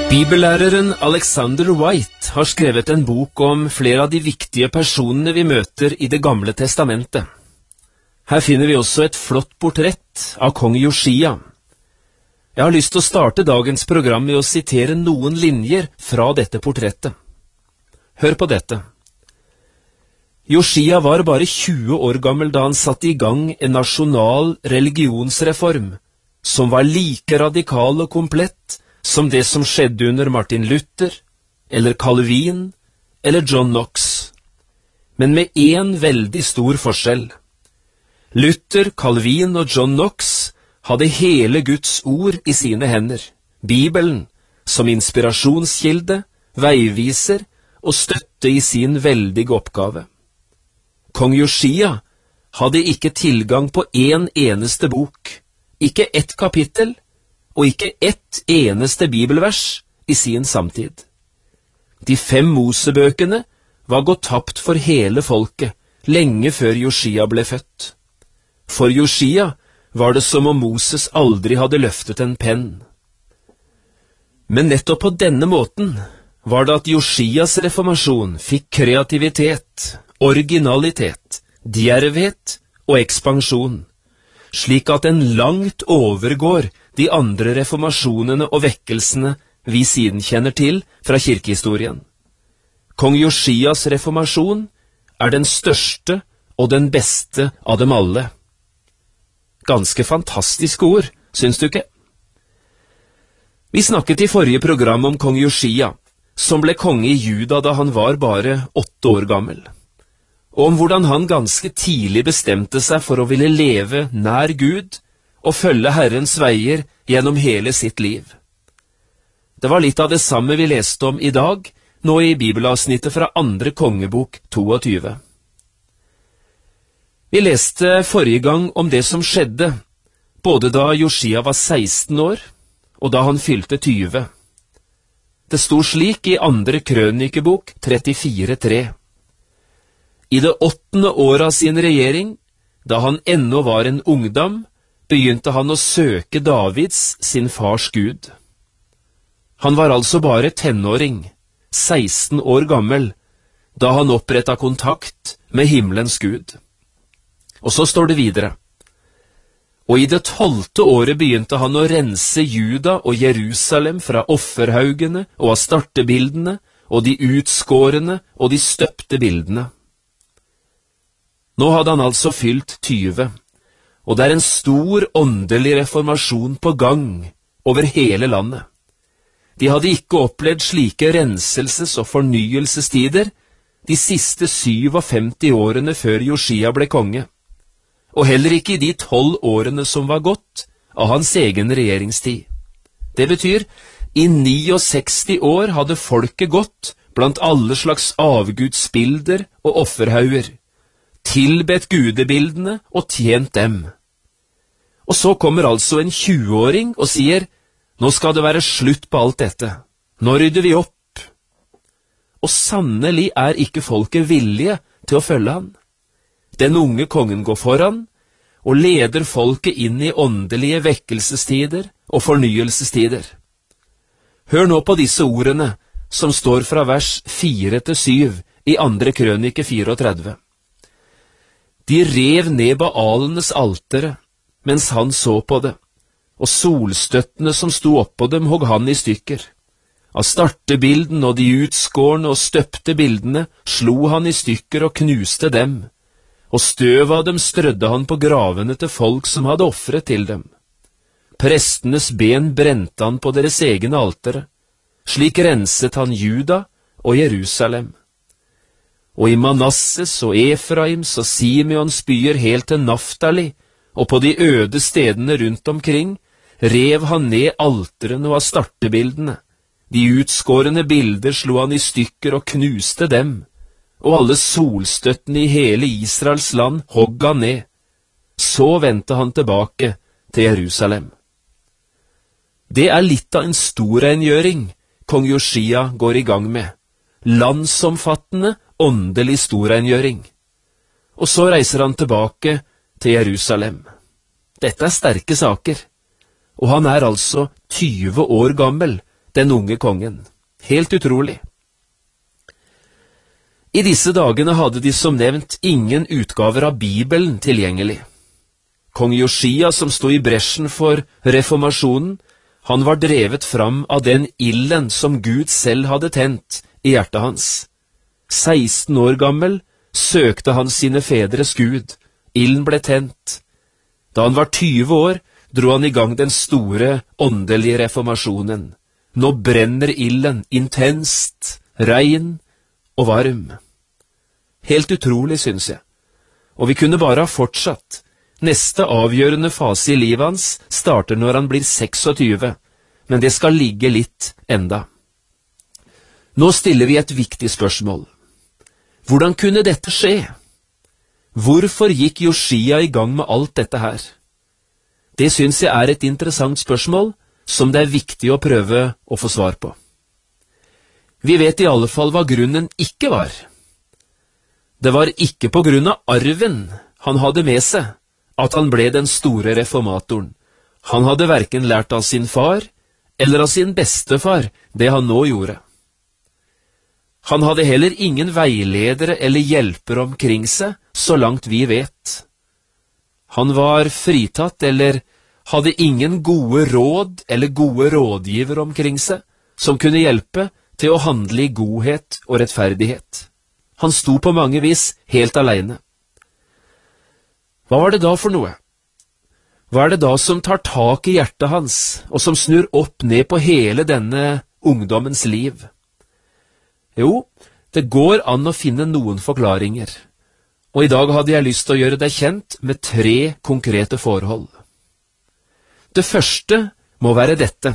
Bibellæreren Alexander White har skrevet en bok om flere av de viktige personene vi møter i Det gamle testamentet. Her finner vi også et flott portrett av kong Josia. Jeg har lyst til å starte dagens program med å sitere noen linjer fra dette portrettet. Hør på dette. Josia var bare 20 år gammel da han satte i gang en nasjonal religionsreform, som var like radikal og komplett som det som skjedde under Martin Luther, eller Calvin, eller John Knox. Men med en veldig stor forskjell. Luther, Calvin og John Knox hadde hele Guds ord i sine hender, Bibelen, som inspirasjonskilde, veiviser og støtte i sin veldige oppgave. Kong Josia hadde ikke tilgang på en eneste bok, ikke ett kapittel, og ikke ett eneste bibelvers i sin samtid. De 5 Mosebøkene var gått tapt for hele folket, lenge før Josia ble født. For Josia var det som om Moses aldri hadde løftet en penn. Men nettopp på denne måten var det at Josias reformasjon fikk kreativitet, originalitet, djervhet og ekspansjon, slik at den langt overgår de andre reformasjonene og vekkelsene vi siden kjenner til fra kirkehistorien. Kong Josias reformasjon er den største og den beste av dem alle. Ganske fantastiske ord, syns du ikke? Vi snakket i forrige program om kong Josia, som ble konge i Juda da han var bare 8 år gammel, og om hvordan han ganske tidlig bestemte seg for å ville leve nær Gud og følge Herrens veier gjennom hele sitt liv. Det var litt av det samme vi leste om i dag, nå i bibelavsnittet fra 2. kongebok 22. Vi leste forrige gang om det som skjedde, både da Josia var 16 år, og da han fylte 20. Det sto slik i 2. krønikebok 34:3. I det 8. året av sin regjering, da han ennå var en ungdom, begynte han å søke Davids, sin fars Gud. Han var altså bare tenåring, 16 år gammel, da han opprettet kontakt med himmelens Gud. Og så står det videre. Og i det 12. året begynte han å rense Juda og Jerusalem fra offerhaugene og av startebildene og de utskårene og de støpte bildene. Nå hadde han altså fylt 20, og det er en stor åndelig reformasjon på gang over hele landet. De hadde ikke opplevd slike renselses- og fornyelsestider de siste 57 årene før Josia ble konge, og heller ikke i de 12 årene som var gått av hans egen regjeringstid. Det betyr, i 69 år hadde folket gått blant alle slags avgudsbilder og offerhauger, tilbedt gudebildene og tjent dem. Og så kommer altså en 20-åring og sier, nå skal det være slutt på alt dette, nå rydder vi opp. Og sannelig er ikke folket villige til å følge han. Den unge kongen går foran, og leder folket inn i åndelige vekkelsestider og fornyelsestider. Hør nå på disse ordene, som står fra vers 4-7 i 2. krønike 34. De rev ned Baalenes altere, mens han så på det, og solstøttene som sto oppå dem hogg han i stykker. Av startebilden og de utskårne og støpte bildene slo han i stykker og knuste dem, og støv av dem strødde han på gravene til folk som hadde offret til dem. Prestenes ben brente han på deres egne altere, slik renset han Juda og Jerusalem. Og i Manasses og Efraims og Simeons byer helt til Naftali, og på de øde stedene rundt omkring, rev han ned alterene og av startebildene. De utskårene bilder slo han i stykker og knuste dem, og alle solstøttene i hele Israels land hogg han ned. Så vendte han tilbake til Jerusalem. Det er litt av en stor rengjøring kong Josia går i gang med. Landsomfattende, åndelig storrengjøring. Og så reiser han tilbake til Jerusalem. Dette er sterke saker, og han er altså 20 år gammel den unge kongen. Helt utrolig. I disse dagene hadde de som nevnt ingen utgaver av Bibelen tilgjengelig. Kong Josia, som stod i bresjen for reformasjonen, han var drevet fram av den ilden som Gud selv hadde tent i hjertet hans. 16 år gammel søkte han sine fedres Gud. Ilden ble tent. Da han var 20 år, dro han i gang den store åndelige reformasjonen. Nå brenner ilden intenst, rein og varm. Helt utrolig, synes jeg. Og vi kunne bare ha fortsatt. Neste avgjørende fase i livet hans starter når han blir 26, men det skal ligge litt enda. Nå stiller vi et viktig spørsmål. Hvordan kunne dette skje? Hvorfor gikk Josia i gang med alt dette her? Det synes jeg er et interessant spørsmål, som det er viktig å prøve å få svar på. Vi vet i alle fall hva grunnen ikke var. Det var ikke på grunn av arven han hadde med seg at han ble den store reformatoren. Han hadde hverken lært av sin far eller av sin bestefar det han nå gjorde. Han hadde heller ingen veiledere eller hjelpere omkring seg, så langt vi vet. Han var fritatt eller hadde ingen gode råd eller gode rådgiver omkring seg, som kunne hjelpe til å handle i godhet og rettferdighet. Han sto på mange vis helt alene. Hva var det da for noe? Hva er det da som tar tak i hjertet hans, og som snur opp ned på hele denne ungdommens liv? Jo, det går an å finne noen forklaringer, og i dag hadde jeg lyst til å gjøre deg kjent med 3 konkrete forhold. Det første må være dette.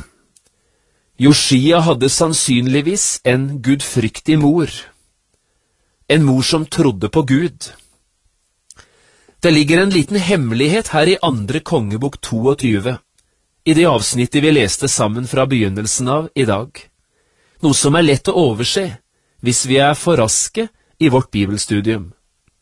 Josia hadde sannsynligvis en gudfryktig mor. En mor som trodde på Gud. Det ligger en liten hemmelighet her i 2. kongebok 22, i det avsnittet vi leste sammen fra begynnelsen av i dag. Noe som er lett å overse hvis vi er for raske i vårt bibelstudium.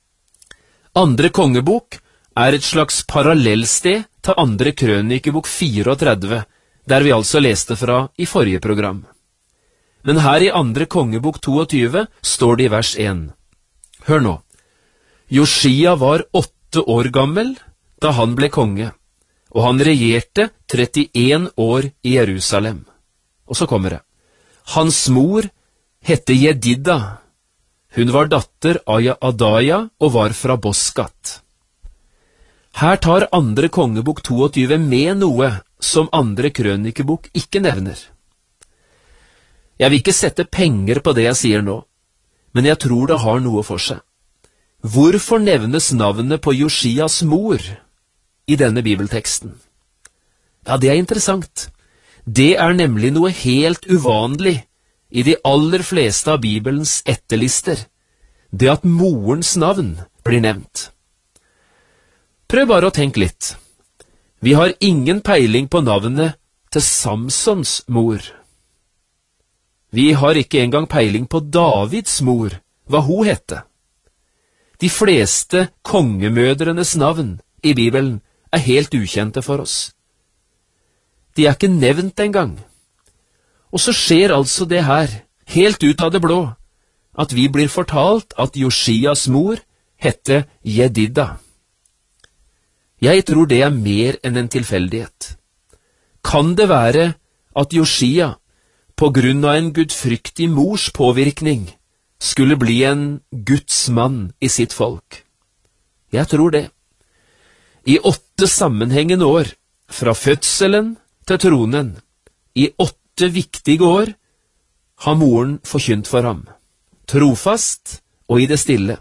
2. kongebok er et slags parallellsted til 2. krønikebok 34, der vi altså leste fra i forrige program. Men her i 2. kongebok 22 står det i vers 1. Hør nå. Josia var 8 år gammel da han ble konge, og han regjerte 31 år i Jerusalem. Og så kommer det. Hans mor hette Jedida. Hun var datter av Adaya og var fra Boskat. Her tar 2. kongebok 22 med noe som 2. krønikebok ikke nevner. Jeg vil ikke sette penger på det jeg sier nå, men jeg tror det har noe for seg. Hvorfor nevnes navnet på Josias mor i denne bibelteksten? Ja, det er interessant. Det er nemlig noe helt uvanlig i de aller fleste av Bibelens etterlister, det at morens navn blir nevnt. Prøv bare å tenke litt. Vi har ingen peiling på navnet til Samsons mor. Vi har ikke engang peiling på Davids mor, hva hun hette. De fleste kongemødrenes navn i Bibelen er helt ukjente for oss. De er ikke nevnt engang. Og så skjer altså det her, helt ut av det blå, at vi blir fortalt at Josias mor hette Jedida. Jeg tror det er mer enn en tilfeldighet. Kan det være at Josia, på grunn av en gudfryktig mors påvirkning, skulle bli en Guds mann i sitt folk? Jeg tror det. I 8 sammenhengende år, fra fødselen til tronen, i 8 viktige år, har moren forkynt for ham, trofast og i det stille.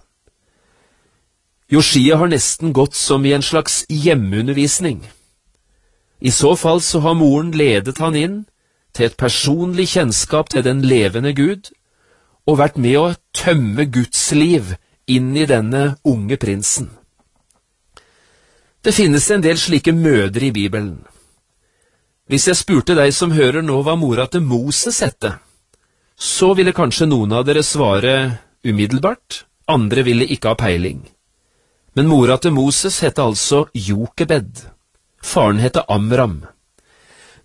Josia har nesten gått som i en slags hjemmeundervisning. I så fall så har moren ledet han inn til et personlig kjennskap til den levende Gud, og vært med å tømme Guds liv inn i denne unge prinsen. Det finnes en del slike mødre i Bibelen. Hvis jeg spurte deg som hører nå hva mora til Moses hette, så ville kanskje noen av dere svare umiddelbart, andre ville ikke ha peiling. Men mora til Moses hette altså Jokebed. Faren hette Amram.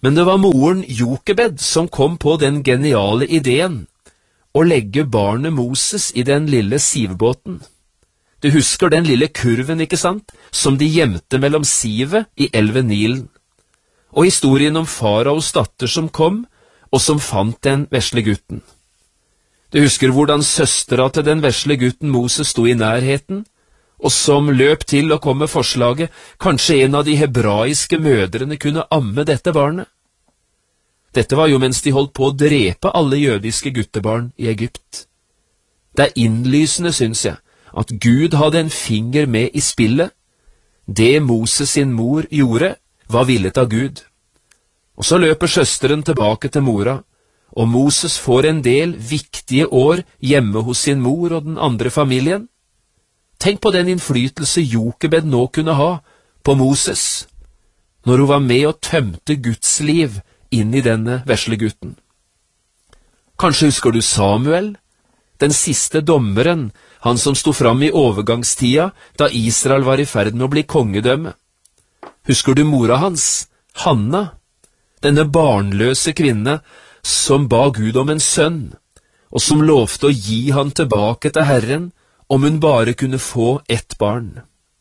Men det var moren Jokebed som kom på den geniale ideen å legge barnet Moses i den lille sivbåten. Du husker den lille kurven, ikke sant, som de gjemte mellom sivet i elven Nilen. Og historien om faraos datter som kom, og som fant den vesle gutten. Du husker hvordan søstera til den vesle gutten Moses sto i nærheten, og som løp til å komme med forslaget, kanskje en av de hebraiske mødrene kunne amme dette barnet. Dette var jo mens de holdt på å drepe alle jødiske guttebarn i Egypt. Det er innlysende, synes jeg, at Gud hadde en finger med i spillet. Det Moses sin mor gjorde, var villet av Gud. Og så løper søsteren tilbake til mora, og Moses får en del viktige år hjemme hos sin mor og den andre familien. Tenk på den innflytelse Jokebed nå kunne ha på Moses, når hun var med og tømte Guds liv inn i denne vesle gutten. Kanskje husker du Samuel, den siste dommeren, han som sto fram i overgangstida da Israel var i ferd med å bli kongedømme. Husker du mora hans, Hanna, denne barnløse kvinne som ba Gud om en sønn, og som lovte å gi han tilbake til Herren om hun bare kunne få ett barn?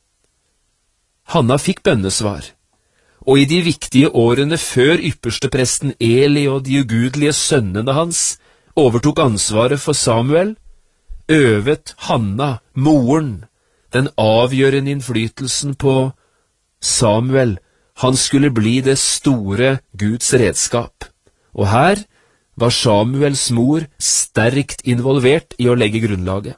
Hanna fikk bønnesvar, og i de viktige årene før ypperstepresten Eli og de ugudelige sønnene hans overtok ansvaret for Samuel, øvet Hanna, moren, den avgjørende innflytelsen på Samuel. Han skulle bli det store Guds redskap. Og her var Samuels mor sterkt involvert i å legge grunnlaget.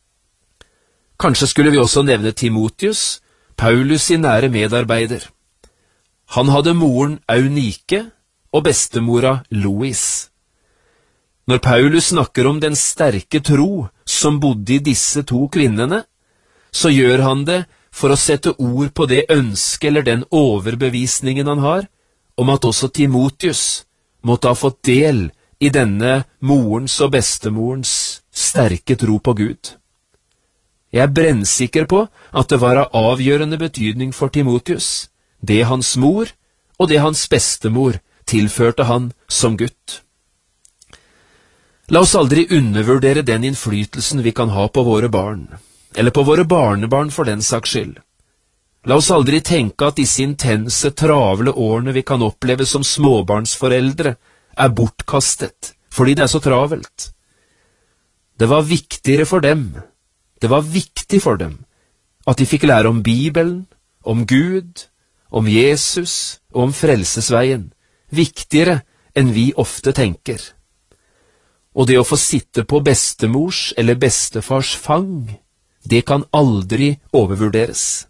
Kanskje skulle vi også nevne Timotius, Paulus sin nære medarbeider. Han hadde moren Eunike og bestemora Lois. Når Paulus snakker om den sterke tro som bodde i disse to kvinnene, så gjør han det for å sette ord på det ønske eller den overbevisningen han har om at også Timotius måtte ha fått del i denne morens og bestemorens sterke tro på Gud. Jeg er brennsikker på at det var av avgjørende betydning for Timotius, det hans mor og det hans bestemor tilførte han som gutt. La oss aldri undervurdere den innflytelsen vi kan ha på våre barn, eller på våre barnebarn for den saks skyld. La oss aldri tenke at disse intense, travle årene vi kan oppleve som småbarnsforeldre, er bortkastet, fordi det er så travelt. Det var viktigere for dem, det var viktig for dem, at de fikk lære om Bibelen, om Gud, om Jesus og om frelsesveien, viktigere enn vi ofte tenker. Og det å få sitte på bestemors eller bestefars fang, det kan aldri overvurderes.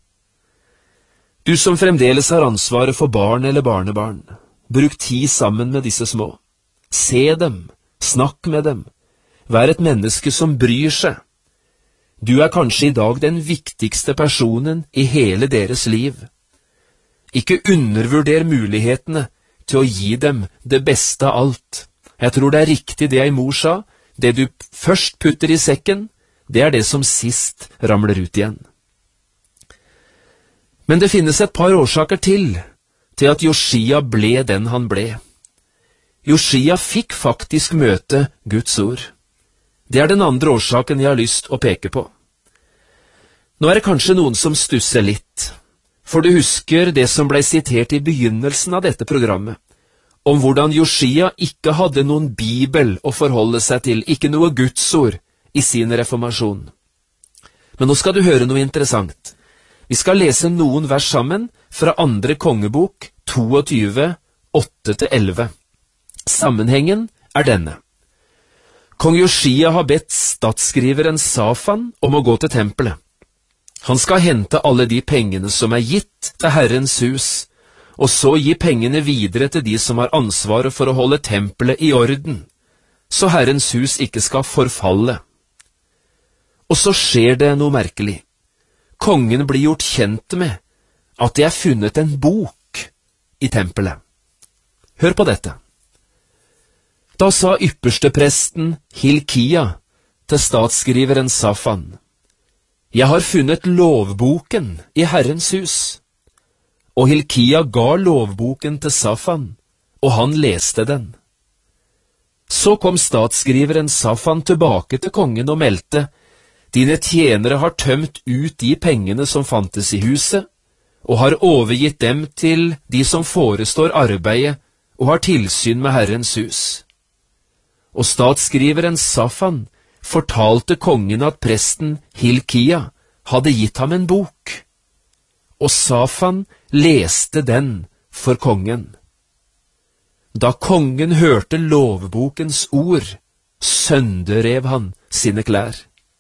Du som fremdeles har ansvaret for barn eller barnebarn, bruk tid sammen med disse små. Se dem, snakk med dem, vær et menneske som bryr seg. Du er kanskje i dag den viktigste personen i hele deres liv. Ikke undervurder mulighetene til å gi dem det beste av alt. Jeg tror det er riktig det ei mor sa, det du først putter i sekken, det er det som sist ramler ut igjen. Men det finnes et par årsaker til at Josia ble den han ble. Josia fikk faktisk møte Guds ord. Det er den andre årsaken jeg har lyst å peke på. Nå er det kanskje noen som stusser litt, for du husker det som ble sitert i begynnelsen av dette programmet, om hvordan Josia ikke hadde noen bibel å forholde seg til, ikke noe Gudsord i sin reformasjon. Men nå skal du høre noe interessant. Vi skal lese noen vers sammen fra 2. kongebok 22, 8-11. Sammenhengen er denne. Kong Josia har bedt statsskriveren Safan om å gå til tempelet. Han skal hente alle de pengene som er gitt til Herrens hus, og så gi pengene videre til de som har ansvaret for å holde tempelet i orden, så Herrens hus ikke skal forfalle. Og så skjer det noe merkelig. Kongen blir gjort kjent med at det er funnet en bok i tempelet. Hør på dette. Da sa ypperstepresten Hilkia til statsskriveren Safan: Jeg har funnet lovboken i Herrens hus. Og Hilkia ga lovboken til Safan, og han leste den. Så kom statsskriveren Safan tilbake til kongen og meldte: Dine tjenere har tømt ut de pengene som fantes i huset, og har overgitt dem til de som forestår arbeidet og har tilsyn med Herrens hus. Og statsskriveren Safan fortalte kongen at presten Hilkia hadde gitt ham en bok, og Safan leste den for kongen. Da kongen hørte lovbokens ord, sønderrev han sine klær.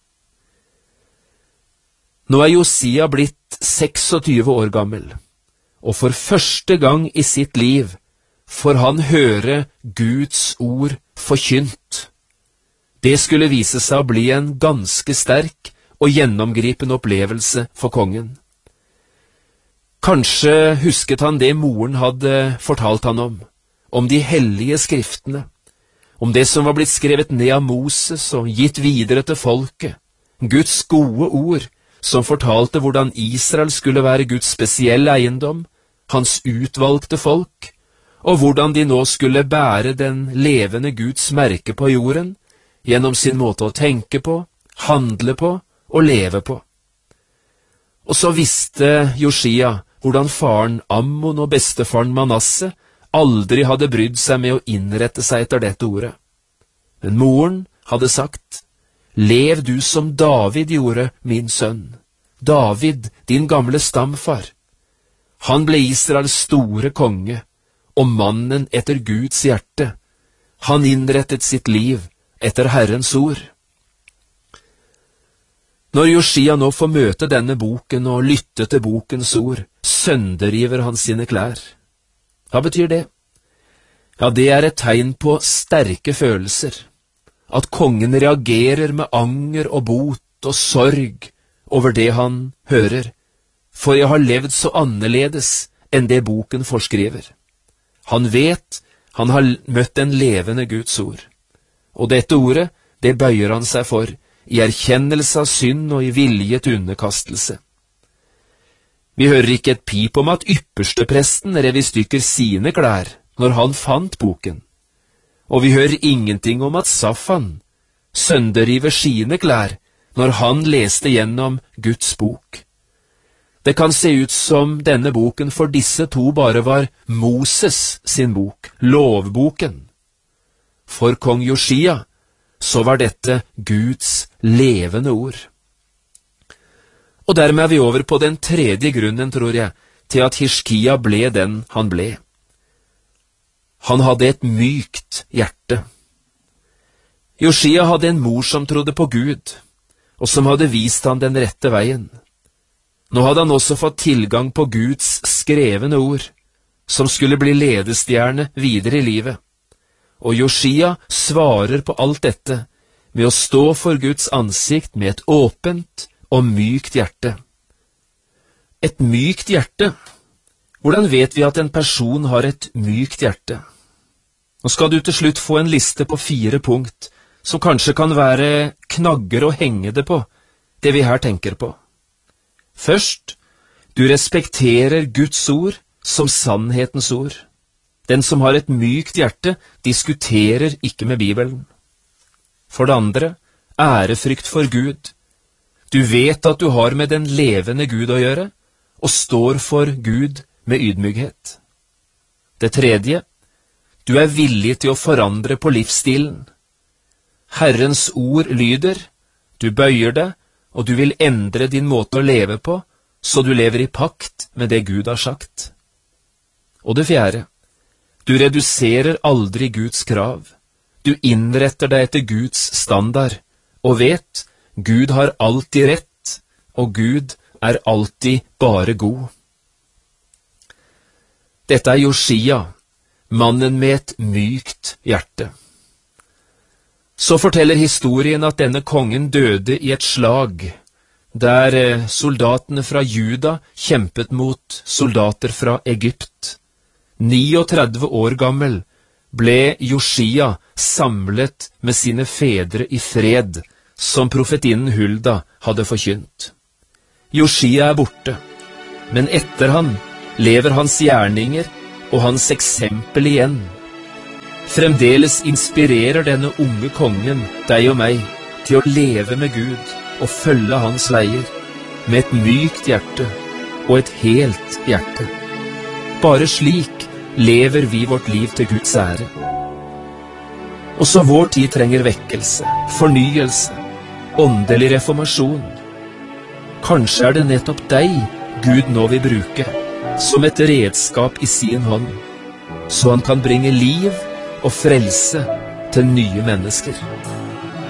Nå er Josia blitt 26 år gammel, og for første gang i sitt liv får han høre Guds ord forkynt. Det skulle vise seg å bli en ganske sterk og gjennomgripende opplevelse for kongen. Kanskje husket han det moren hadde fortalt han om de hellige skriftene, om det som var blitt skrevet ned av Moses og gitt videre til folket, Guds gode ord, som fortalte hvordan Israel skulle være Guds spesielle eiendom, hans utvalgte folk, og hvordan de nå skulle bære den levende Guds merke på jorden, gjennom sin måte å tenke på, handle på og leve på. Og så visste Josia hvordan faren Ammon og bestefaren Manasse aldri hadde brydd seg med å innrette seg etter dette ordet. Men moren hadde sagt: Lev du som David gjorde, min sønn. David, din gamle stamfar. Han ble Israels store konge, og mannen etter Guds hjerte. Han innrettet sitt liv etter Herrens ord. Når Josia nå får møte denne boken og lytte til bokens ord, sønderriver han sine klær. Hva betyr det? Ja, det er et tegn på sterke følelser. At kongen reagerer med anger og bot og sorg over det han hører, for jeg har levd så annerledes enn det boken forskriver. Han vet han har møtt en levende Guds ord, og dette ordet, det bøyer han seg for, i erkjennelse av synd og i vilje til underkastelse. Vi hører ikke et pip om at ypperstepresten rev i stykker sine klær når han fant boken. Og vi hører ingenting om at Safan sønderriver sine klær når han leste gjennom Guds bok. Det kan se ut som denne boken for disse to bare var Moses sin bok, lovboken. For kong Josia så var dette Guds levende ord. Og dermed er vi over på den tredje grunnen, tror jeg, til at Hiskia ble den han ble. Han hadde et mykt hjerte. Josia hadde en mor som trodde på Gud, og som hadde vist han den rette veien. Nå hadde han også fått tilgang på Guds skrevne ord, som skulle bli ledestjerne videre i livet. Og Josia svarer på alt dette med å stå for Guds ansikt med et åpent og mykt hjerte. Et mykt hjerte? Hvordan vet vi at en person har et mykt hjerte? Nå skal du til slutt få en liste på 4 punkt, som kanskje kan være knagger å henge det på, det vi her tenker på. Først, du respekterer Guds ord som sannhetens ord. Den som har et mykt hjerte, diskuterer ikke med Bibelen. For det andre, ærefrykt for Gud. Du vet at du har med den levende Gud å gjøre, og står for Gud med ydmykhet. Det tredje, du er villig til å forandre på livsstilen. Herrens ord lyder, du bøyer det, og du vil endre din måte å leve på, så du lever i pakt med det Gud har sagt. Og det fjerde, du reduserer aldri Guds krav. Du innretter deg etter Guds standard, og vet, Gud har alltid rett, og Gud er alltid bare god. Dette er Josia, mannen med et mykt hjerte. Så forteller historien at denne kongen døde i et slag, der soldatene fra Juda kjempet mot soldater fra Egypt. 39 år gammel ble Josia samlet med sine fedre i fred, som profetinnen Hulda hadde forkynt. Josia er borte, men etter han lever hans gjerninger og hans eksempel igjen. Fremdeles inspirerer denne unge kongen deg og meg til å leve med Gud og følge hans veier, med et mykt hjerte og et helt hjerte. Bare slik lever vi vårt liv til Guds ære. Også vår tid trenger vekkelse, fornyelse, åndelig reformasjon. Kanskje er det nettopp deg Gud nå vil bruke, som et redskap i sin hånd, så han kan bringe liv og frelse til nye mennesker.